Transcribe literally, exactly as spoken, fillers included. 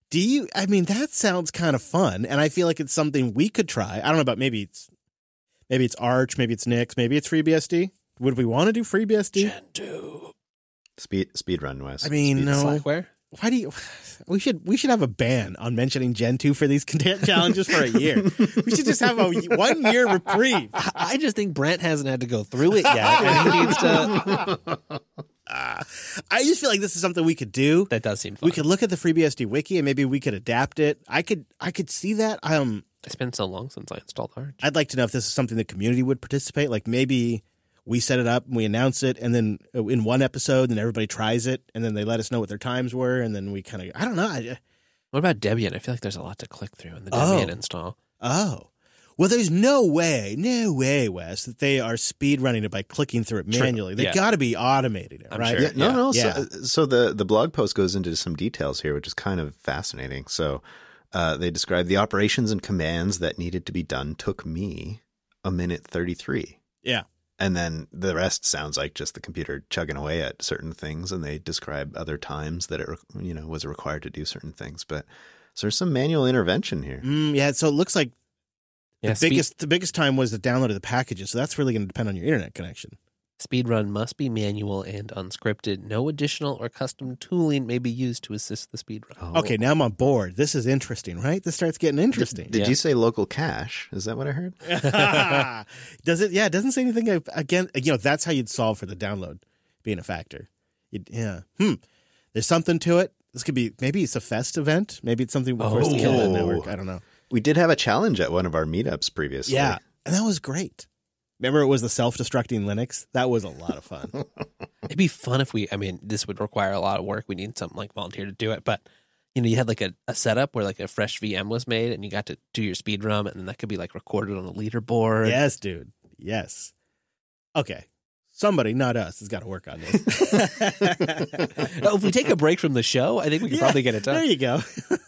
Do you, I mean, that sounds kind of fun. And I feel like it's something we could try. I don't know about maybe it's, maybe it's Arch, maybe it's Nix, maybe it's FreeBSD. Would we want to do FreeBSD? Gen two. Speed speed run, Wes. I mean, Speed no. Slackware? Why do you, we should, we should have a ban on mentioning Gen two for these challenges for a year. We should just have a one year reprieve. I just think Brent hasn't had to go through it yet. And he needs to. Uh, I just feel like this is something we could do. That does seem fun. We could look at the FreeBSD wiki and maybe we could adapt it. I could, I could see that. Um, It's been so long since I installed Arch. I'd like to know if this is something the community would participate. Like maybe we set it up and we announce it, and then in one episode, then everybody tries it, and then they let us know what their times were, and then we kind of, I don't know. I, What about Debian? I feel like there's a lot to click through in the Oh. Debian install. oh. Well, there's no way, no way, Wes, that they are speed running it by clicking through it True. manually. They Yeah. got to be automating it, I'm right? sure. Yeah, no, Yeah. no. Yeah. So, so the, the blog post goes into some details here, which is kind of fascinating. So uh, they describe the operations and commands that needed to be done took me a minute thirty-three. Yeah. And then the rest sounds like just the computer chugging away at certain things, and they describe other times that it, you know, was required to do certain things. But so there's some manual intervention here. Mm, yeah. So it looks like Yeah, the speed, biggest the biggest time was the download of the packages. So that's really going to depend on your internet connection. Speedrun must be manual and unscripted. No additional or custom tooling may be used to assist the speedrun. Oh. Okay, now I'm on board. This is interesting, right? This starts getting interesting. Did Yeah. you say local cache? Is that what I heard? Does it? Yeah, it doesn't say anything again. You know, that's how you'd solve for the download being a factor. You'd, yeah. Hmm. There's something to it. This could be maybe it's a fest event. Maybe it's something for us to kill the Oh. network. I don't know. We did have a challenge at one of our meetups previously. Yeah, and that was great. Remember, it was the self-destructing Linux. That was a lot of fun. It'd be fun if we, I mean, this would require a lot of work. We need something like volunteer to do it. But, you know, you had like a, a setup where like a fresh V M was made and you got to do your speed run, and then that could be like recorded on a leaderboard. Yes, dude. Yes. Okay. Somebody, not us, has got to work on this. Oh, if we take a break from the show, I think we could Yeah, probably get it There done. you go.